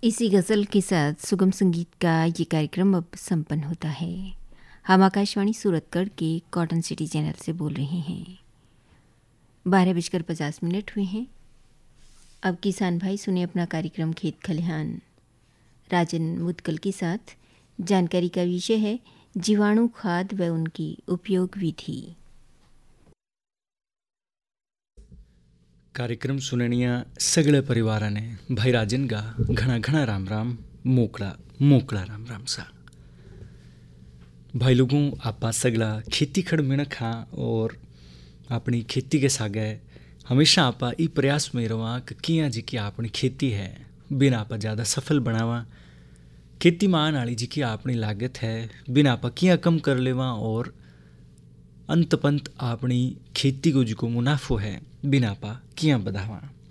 इसी गज़ल के साथ सुगम संगीत का ये कार्यक्रम अब संपन्न होता है। हम आकाशवाणी सूरतगढ़ के कॉटन सिटी चैनल से बोल रहे हैं। 12:50 हुए हैं। अब किसान भाई सुने अपना कार्यक्रम खेत खलिहान राजन मुदगल के साथ। जानकारी का विषय है जीवाणु खाद व उनकी उपयोग विधि। कार्यक्रम सुनणिया सगळ्या परिवाराने भाई राजन गा घणा घणा राम राम मोकळा मोकळा राम राम सा। भाई लोगों आपा सगला खेती खड़ मिणक हाँ और अपनी खेती के सागे हमेशा आपा ई प्रयास में रवा कि किया जी की अपनी खेती है बिना आपा ज़्यादा सफल बनावा। खेती में आने वाली जी की अपनी लागत है बिना आपा किया कम कर लेवा और अंत पंत अपनी खेती को जो मुनाफो है बिना आपा किया बढ़ावा।